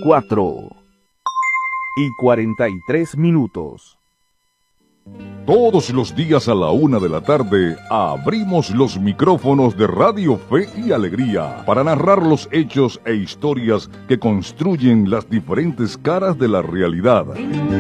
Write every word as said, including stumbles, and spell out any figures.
cuatro y cuarenta y tres minutos. Todos los días a la una de la tarde abrimos los micrófonos de Radio Fe y Alegría para narrar los hechos e historias que construyen las diferentes caras de la realidad.